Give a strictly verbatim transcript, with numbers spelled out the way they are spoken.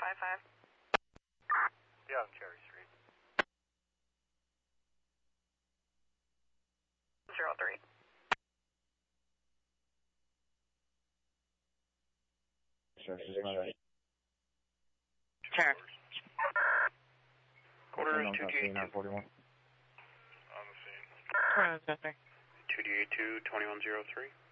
five five. Yeah, on Cherry Street. Zero three. Sure, she's not right. Sure. Quarter is two D eight two. forty-one. On the scene. Quarter is two two D eight two, twenty-one oh three.